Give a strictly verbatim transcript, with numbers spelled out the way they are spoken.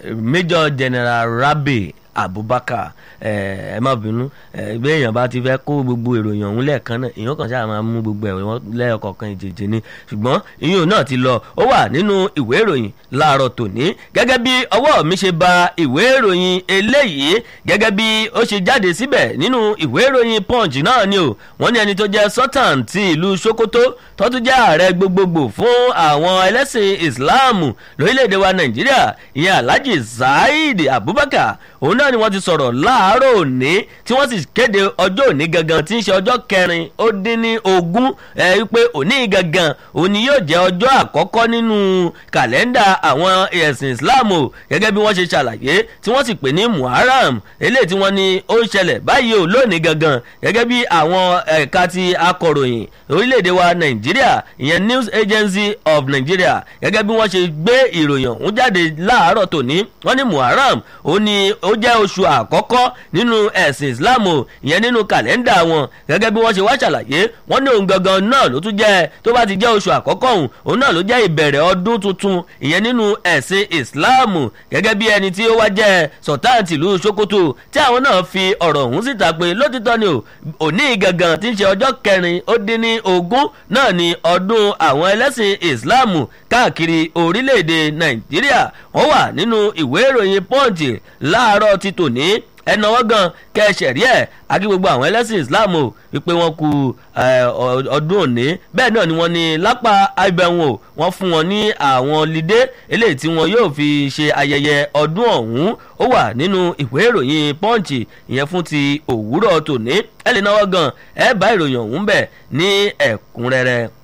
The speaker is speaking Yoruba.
Major General Rabi Abubakar ẹ má bínú bí èèyàn bá ti fẹ́ kó gbogbo ìròyìn ọ̀hún lẹ́ẹ̀kan náà èèyàn kan ṣáà máa mú gbogbo ẹ̀wọ̀n lẹ́ẹ̀kọ̀ọ̀kan ìjèjì ni ṣùgbọ́n ìyún náà ti lọ ó wà nínú ìwé ìròyìn láàárọ̀ tòní gẹ́gẹ́ bí ọwọ́ mi ṣe ba ìwé ìròyìn eléyìí gẹ́gẹ́ bí ó ṣe jáde síbẹ̀ nínú ìwé ìròyìn Punch náà ni o wọ́n ní ẹni tó jẹ́ Sultan ti ìlú Sokoto tó tún jẹ́ ààrẹ gbogbogbò fún àwọn ẹlẹ́sìn Islam lórílẹ̀‐èdè wa Nàìjíríà ìyẹn Alhaji Saheed Abubakar òun náà ni wọ́n ti sọ̀rọ̀ láàárọ̀ òní tí wọ́n sì kéde ọjọ́ òní gangan tí ń ṣe ọjọ́ kẹrin ó dín ní ogún ẹ wípé òní gangan òní yóò jẹ́ ọjọ́ àkọ́kọ́ nínú kàlẹ́ndà àwọn ẹ̀sìn Islam o gẹ́gẹ́ bí wọ́n ṣe ṣàlàyé tí wọ́n sì pè ní Muharram eléyìí tí wọ́n ní ó ń ṣẹlẹ̀ báyìí ò lónìí gangan gẹ́gẹ́ bí àwọn ẹ̀ka ti akọ̀ròyìn orílẹ̀-èdè wa Nàìjíríà ìyẹn News Agency of Nigeria gẹ́gẹ́ bí wọ́n ṣe gbé ìròyìn ọ̀hún jáde láàárọ̀ tòní wọ́n ní Muharram ó ní ó jẹ́ oṣù àkọ́kọ́ nínú ẹ̀sìn Islam ìyẹn nínú kàlẹ́ndà wọn gẹ́gẹ́ bí wọ́n ṣe wá ṣàlàyé wọ́n ní òun gangan náà ló tún jẹ́ tó bá ti jẹ́ oṣù àkọ́kọ́ òun òun náà ló jẹ́ ìbẹ̀rẹ̀ ọdún tuntun ìyẹn nínú ẹ̀sìn Islam gẹ́gẹ́ bí ẹni tí ó wá jẹ́ Sultan tìlú Sokoto tí àwọn náà fi ọ̀rọ̀ ọ̀hún síta pé lótìtọ́ ni òní gangan tí ń ṣe ọjọ́ kẹrin ó dín ní ogún náà ni ọdún àwọn ẹlẹ́sìn Islam káàkiri orílẹ̀-èdè Nàìjíríà wọ́n wà nínú ìwé ìròyìn Punch láàárọ̀ ti tòní ẹnáwó gan kẹsẹ̀rí ẹ̀ àti gbogbo àwọn ẹlẹ́sìn Islam o wípé wọ́n kú ọdún òní bẹ́ẹ̀ náà ni wọ́n ní lápá ibẹ̀wọ̀n o wọ́n fún wọn ní àwọn lídé eléyìí tí wọn yóò fi ṣe ayẹyẹ ọdún ọ̀hún ó wà nínú ìwé ìròyìn Punch ìyẹn fún ti òwúrọ̀ tòní ẹ lè náwó gan ẹ bá ìròyìn ọ̀hún bẹ̀ ní ẹ̀kúnrẹ́rẹ́.